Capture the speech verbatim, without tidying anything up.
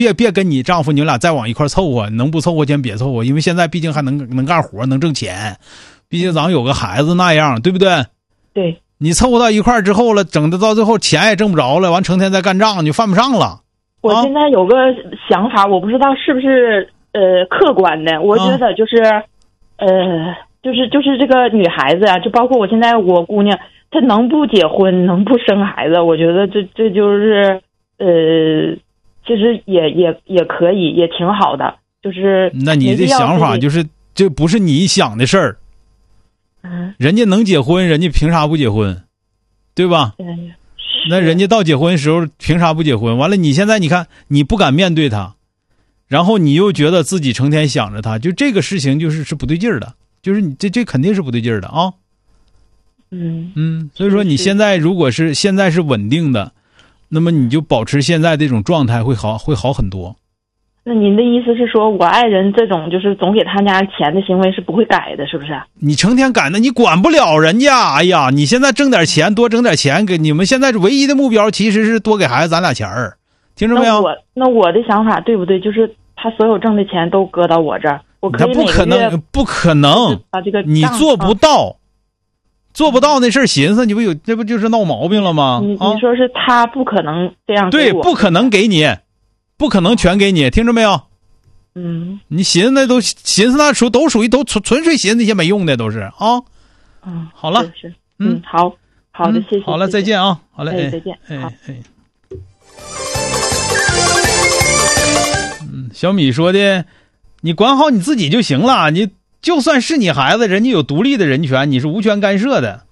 别别跟你丈夫你们俩再往一块凑合，能不凑合先别凑合，因为现在毕竟还能能干活能挣钱，毕竟咱有个孩子那样，对不对？ 对。 你凑合到一块儿之后了，整的到最后钱也挣不着了，完成天再干仗你就犯不上了。 我现在有个想法，我不知道是不是呃客观的，我觉得就是、啊、呃就是就是这个女孩子啊，就包括我现在我姑娘，她能不结婚能不生孩子，我觉得这这就是呃其实也也也可以，也挺好的。就是那你这想法就是这不是你想的事儿。 嗯， 人家能结婚，人家凭啥不结婚？对吧？ 嗯， 那人家到结婚的时候凭啥不结婚？完了你现在你看你不敢面对他，然后你又觉得自己成天想着他，就这个事情就是是不对劲儿的，就是你这这肯定是不对劲儿的啊。 嗯嗯，所以说你现在如果是现在是稳定的，那么你就保持现在这种状态会好会好很多。 那您的意思是说我爱人这种就是总给他家钱的行为是不会改的，是不是？你成天改，那你管不了人家。哎呀，你现在挣点钱，多挣点钱，给你们现在唯一的目标其实是多给孩子攒俩钱儿，听着没有？ 那我那我的想法对不对？就是他所有挣的钱都搁到我这儿，我可以不可能，不可能， 把这个你做不到，做不到那事儿寻思，你不有这不就是闹毛病了吗？ 你你说是他不可能这样给我， 对，不可能给你。不可能全给你，听着没有？ 嗯， 你寻思那都寻思那属都属于都纯纯粹寻思那些没用的都是啊。 嗯， 好了， 是是，嗯，好好的，谢谢。 好了，再见啊，好嘞， 哎，再见， 哎哎。嗯，小米说的，你管好你自己就行了，你就算是你孩子，人家有独立的人权，你是无权干涉的。